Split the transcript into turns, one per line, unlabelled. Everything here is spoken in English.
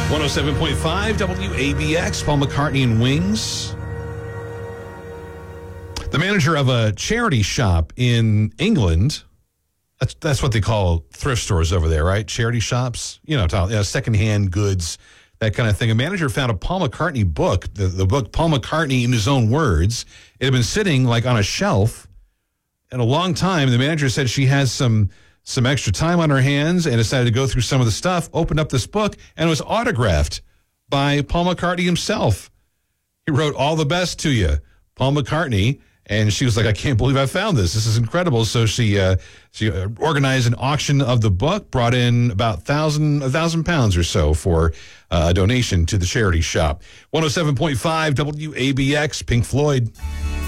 107.5 WABX, Paul McCartney and Wings. The manager of a charity shop in England, that's what they call thrift stores over there, right? Charity shops, secondhand goods, that kind of thing. A manager found a Paul McCartney book, the book Paul McCartney in his own words. It had been sitting like on a shelf in a long time. The manager said she has some extra time on her hands and decided to go through some of the stuff, opened up this book, and it was autographed by Paul McCartney himself. He wrote, "All the best to you, Paul McCartney." And she was like, "I can't believe I found this. This is incredible." So she organized an auction of the book, brought in about £1,000 or so for a donation to the charity shop. 107.5 WABX, Pink Floyd.